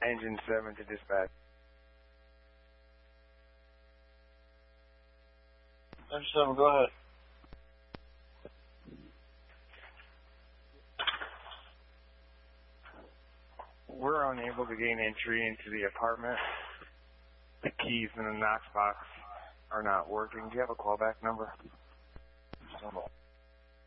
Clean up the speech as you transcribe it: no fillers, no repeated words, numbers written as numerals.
Engine 7 to dispatch. Engine 7, go ahead. We're unable to gain entry into the apartment. The keys in the Knox box are not working. Do you have a callback number?